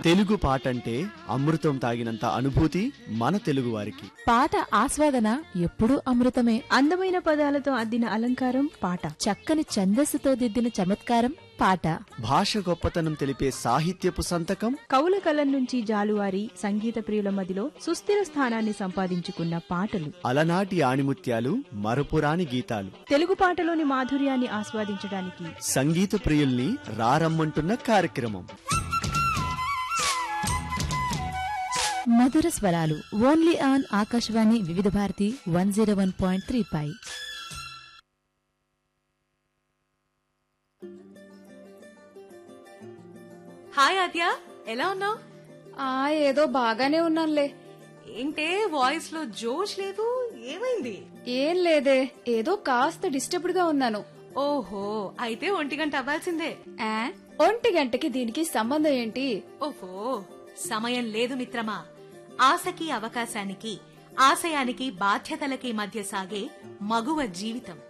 తెలుగు పాటంటే అమృతం తాగినంత అనుభూతి మన తెలుగువారికి. పాట ఆస్వాదన ఎప్పుడూ అమృతమే. అందమైన పదాలతో అద్దిన అలంకారం పాట, చక్కని ఛందస్సుతో దిద్దిన చమత్కారం పాట. భాష గొప్పతనం తెలిపే సాహిత్యపు సంతకం కవుల కలం నుంచి జాలువారి సంగీత ప్రియుల మదిలో సుస్థిర స్థానాన్ని సంపాదించుకున్న పాటలు, అలనాటి ఆణిముత్యాలు, మరపురాని గీతాలు. తెలుగు పాటలోని మాధుర్యాన్ని ఆస్వాదించడానికి సంగీత ప్రియుల్ని రారమ్మంటున్న కార్యక్రమం మధుర స్వరాలు ఓన్లీ ఆన్ ఆకాశవాణి వివిధ భారతి 101.3 పై. హాయ్ ఆద్య, ఎలా ఉన్నావు? ఏదో బాగానే ఉన్నానులే. ఏంటే వాయిస్ లో జోష్ లేదు, ఏమైంది? ఏం లేదే, ఏదో కాస్త డిస్టర్బ్డ్ గా ఉన్నాను. ఓహో, అయితే 1 గంట అవ్వాల్సిందే. 1 గంటకి దీనికి సంబంధం ఏంటి? ఓహో, సమయం లేదు మిత్రమా. ఆశకి అవకాశానికి, ఆశయానికి బాధ్యతలకి మధ్య సాగే మగువ జీవితం.